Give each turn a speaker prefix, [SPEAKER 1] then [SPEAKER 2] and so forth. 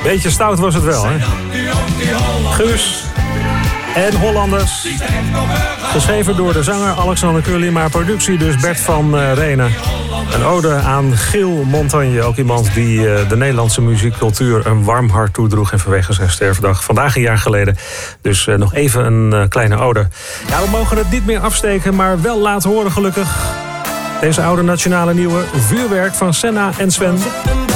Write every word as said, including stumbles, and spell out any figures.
[SPEAKER 1] Beetje stout was het wel, hè? Guus en Hollanders. Geschreven door de zanger Alexander Curly, maar productie dus Bert van uh, Renen. Een ode aan Giel Montagne, ook iemand die uh, de Nederlandse muziekcultuur een warm hart toedroeg en vanwege zijn sterfdag vandaag een jaar geleden. Dus uh, nog even een uh, kleine ode. Ja, we mogen het niet meer afsteken, maar wel laten horen gelukkig. Deze oude nationale nieuwe Vuurwerk van Senna en Sven.